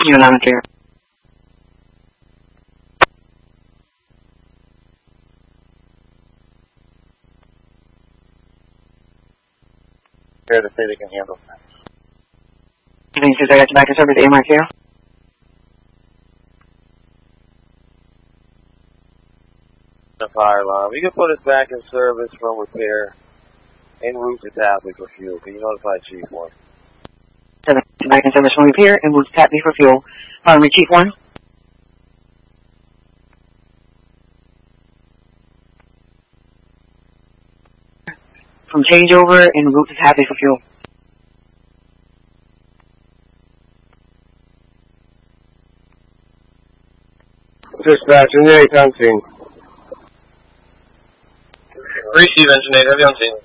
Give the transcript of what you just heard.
You're loud and clear. Fair to say they can handle that. Evening 2 direct back in service, AMI clear. The fire alarm. You can put us back in service from repair en route to Tapley for fuel. Can you notify Chief 1? 7 back in service from repair and route to Tapley for fuel. Follow me, Chief 1. From changeover and route to Tapley for fuel. Dispatch, engineer on scene. Receive, engineer. Heavy on scene.